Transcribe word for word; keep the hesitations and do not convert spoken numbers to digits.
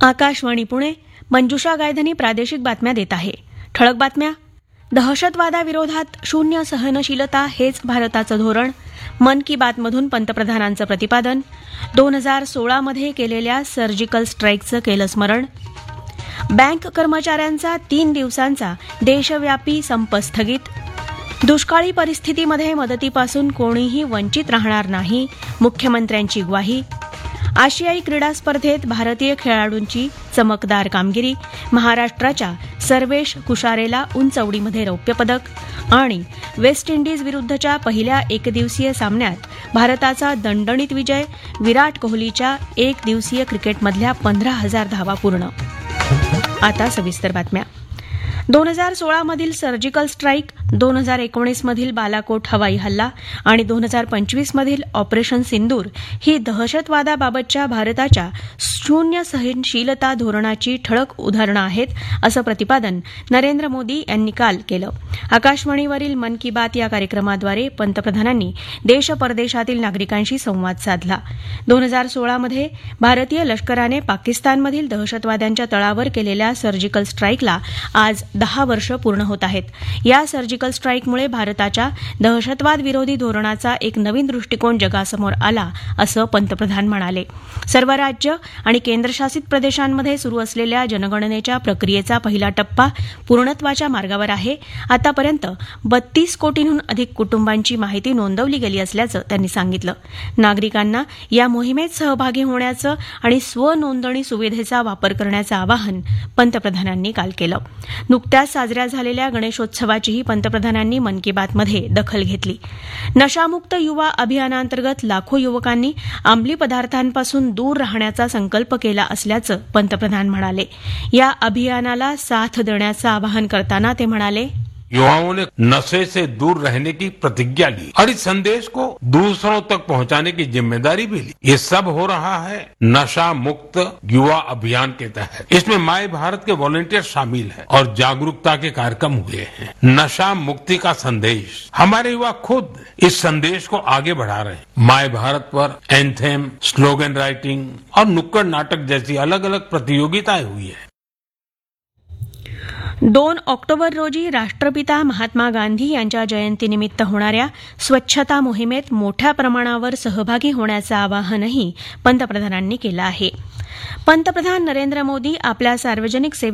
आकाशवाणी पुणे. मंजुषा गायधनी प्रादेशिक बातम्या देत आहे. ठळक बातम्या. दहशतवादाविरोधात शून्य सहनशीलता हेच भारताचं धोरण. मन की बातमधून पंतप्रधानांचं प्रतिपादन. दोन हजार सोळामध्ये केलेल्या सर्जिकल स्ट्राईकचं केलं स्मरण. बँक कर्मचाऱ्यांचा तीन दिवसांचा देशव्यापी संप स्थगित. दुष्काळी परिस्थितीमध्ये मदतीपासून कोणीही वंचित राहणार नाही, मुख्यमंत्र्यांची ग्वाही. आशियाई क्रीडा स्पर्धेत भारतीय खेळाडूंची चमकदार कामगिरी. महाराष्ट्राच्या सर्वेश कुशारेला उंचवडीमध्ये रौप्य पदक. आणि वेस्ट इंडिज विरुद्धच्या पहिल्या एकदिवसीय सामन्यात भारताचा दणदणीत विजय. विराट कोहलीच्या एक दिवसीय क्रिकेटमधल्या पंधरा हजार धावा पूर्ण. आता सविस्तर बातम्या. दोन हजार सोळामधील सर्जिकल स्ट्राईक, दोन हजार एकोणीसमधील बालाकोट हवाई हल्ला आणि दोन हजार पंचवीसमधील ऑपरेशन सिंदूर ही दहशतवादाबाबतच्या भारताच्या शून्य सहनशीलता धोरणाची ठळक उदाहरणं आहेत, असं प्रतिपादन नरेंद्र मोदी यांनी काल केलं. आकाशवाणीवरील मन की बात या कार्यक्रमाद्वारे पंतप्रधानांनी देश परदेशातील नागरिकांशी संवाद साधला. दोन हजार सोळामध्ये भारतीय लष्कराने पाकिस्तानमधील दहशतवाद्यांच्या तळावर केलेल्या सर्जिकल स्ट्राईकला आज दहा वर्ष पूर्ण होत आहेत. या सर्जिकल स्ट्राईकमुळे भारताच्या दहशतवाद विरोधी धोरणाचा एक नवीन दृष्टिकोन जगासमोर आला, असं पंतप्रधान म्हणाले. सर्व राज्य आणि केंद्रशासित प्रदेशांमध्ये सुरू असलेल्या जनगणनेच्या प्रक्रियेचा पहिला टप्पा पूर्णत्वाच्या मार्गावर आहे. आतापर्यंत बत्तीस कोटींहून अधिक कुटुंबांची माहिती नोंदवली गेली असल्याचं त्यांनी सांगितलं. नागरिकांना या मोहिमेत सहभागी होण्याचं आणि स्वनोंदणी सुविधेचा वापर करण्याचं आवाहन पंतप्रधानांनी काल केलं. नुकत्याच साजऱ्या झालेल्या गणेशोत्सवाचीही पंतप्रधानांनी मन की बातमध्ये दखल घेतली. नशामुक्त युवा अभियानांतर्गत लाखो युवकांनी अंमली पदार्थांपासून दूर राहण्याचा संकल्प केला असल्याचं पंतप्रधान म्हणाले. या अभियानाला साथ देण्याचं आवाहन करताना ते म्हणाले, युवाओं ने नशे से दूर रहने की प्रतिज्ञा ली और इस संदेश को दूसरों तक पहुंचाने की जिम्मेदारी भी ली. ये सब हो रहा है नशा मुक्त युवा अभियान के तहत. इसमें माय भारत के वॉलंटियर शामिल हैं और जागरूकता के कार्यक्रम हुए हैं. नशा मुक्ति का संदेश हमारे युवा खुद इस संदेश को आगे बढ़ा रहे हैं. माय भारत पर एंथेम, स्लोगन राइटिंग और नुक्कड़ नाटक जैसी अलग अलग प्रतियोगिताएं हुई है. दोन ऑक्टोबर रोजी राष्ट्रपिता महात्मा गांधी यांच्या जयंतीनिमित्त होणाऱ्या स्वच्छता मोहिमेत मोठ्या प्रमाणावर सहभागी होण्याचं आवाहनही पंतप्रधानांनी केलं आहे. पंतप्रधान नरेंद्र मोदी आपल्या सार्वजनिक सेवे